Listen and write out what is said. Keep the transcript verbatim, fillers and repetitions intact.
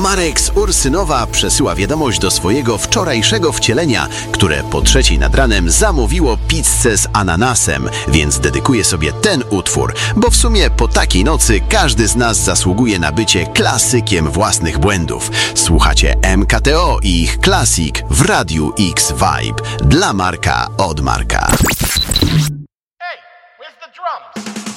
Marek z Ursynowa przesyła wiadomość do swojego wczorajszego wcielenia, które po trzeciej nad ranem zamówiło pizzę z ananasem, więc dedykuję sobie ten utwór, bo w sumie po takiej nocy każdy z nas zasługuje na bycie klasykiem własnych błędów. Słuchacie M K T O i ich klasik w Radiu X Vibe. Dla Marka od Marka.